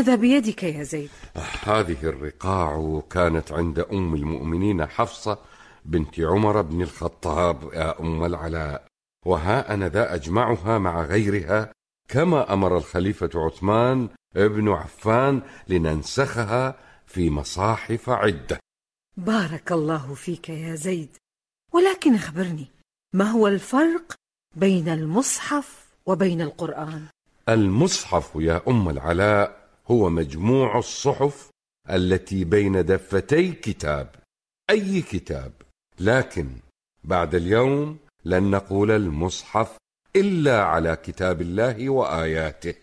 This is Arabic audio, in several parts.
ماذا بيدك يا زيد؟ هذه الرقاع كانت عند أم المؤمنين حفصة بنت عمر بن الخطاب يا أم العلاء، وها أنا ذا أجمعها مع غيرها كما أمر الخليفة عثمان ابن عفان لننسخها في مصاحف عدة. بارك الله فيك يا زيد، ولكن أخبرني، ما هو الفرق بين المصحف وبين القرآن؟ المصحف يا أم العلاء هو مجموع الصحف التي بين دفتي كتاب، أي كتاب، لكن بعد اليوم لن نقول المصحف إلا على كتاب الله وآياته.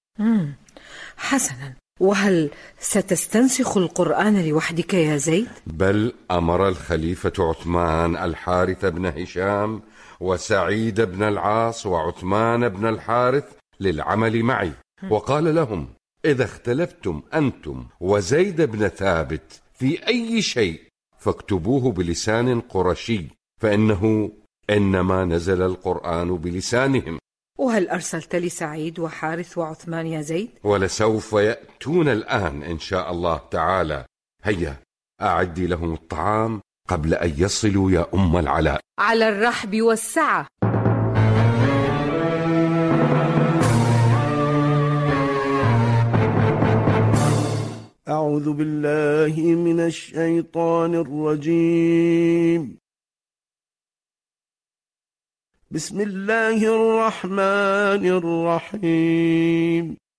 حسنا، وهل ستستنسخ القرآن لوحدك يا زيد؟ بل أمر الخليفة عثمان الحارث بن هشام وسعيد بن العاص وعثمان بن الحارث للعمل معي، وقال لهم: إذا اختلفتم أنتم وزيد بن ثابت في أي شيء فاكتبوه بلسان قرشي، فإنه إنما نزل القرآن بلسانهم. وهل أرسلت لسعيد وحارث وعثمان يا زيد؟ ولسوف يأتون الآن إن شاء الله تعالى. هيا أعدي لهم الطعام قبل أن يصلوا يا أم العلاء. على الرحب والسعة. أعوذ بالله من الشيطان الرجيم. بسم الله الرحمن الرحيم.